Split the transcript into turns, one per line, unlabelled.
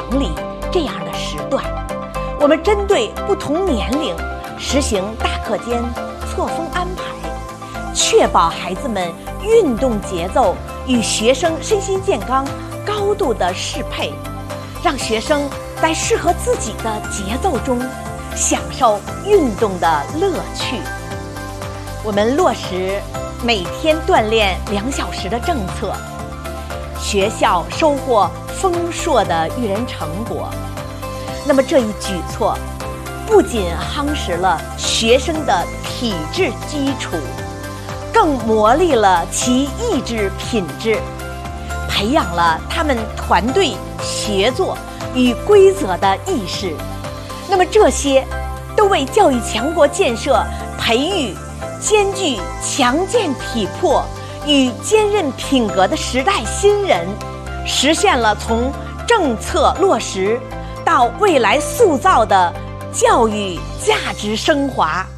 里这样的时段，我们针对不同年龄实行大课间错峰安排，确保孩子们运动节奏与学生身心健康高度的适配，让学生在适合自己的节奏中享受运动的乐趣。我们落实每天锻炼2小时的政策，学校收获丰硕的育人成果。那么这一举措不仅夯实了学生的体质基础，更磨砺了其意志品质，培养了他们团队协作与规则的意识。那么这些都为教育强国建设培育兼具强健体魄与坚韧品格的时代新人，实现了从政策落实到未来塑造的教育价值升华。